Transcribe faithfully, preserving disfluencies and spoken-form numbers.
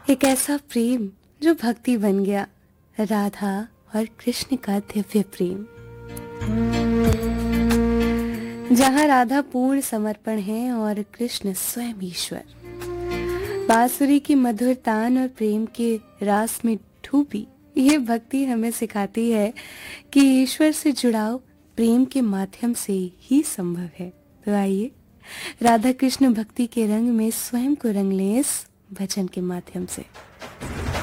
एक ऐसा प्रेम जो भक्ति बन गया, राधा और कृष्ण का दिव्य प्रेम, जहां राधा पूर्ण समर्पण है और कृष्ण स्वयं ईश्वर। बांसुरी की मधुर तान और प्रेम के रास में डूबी ये भक्ति हमें सिखाती है कि ईश्वर से जुड़ाव प्रेम के माध्यम से ही संभव है। तो आइए राधा कृष्ण भक्ति के रंग में स्वयं को रंग लें इस भजन के माध्यम से।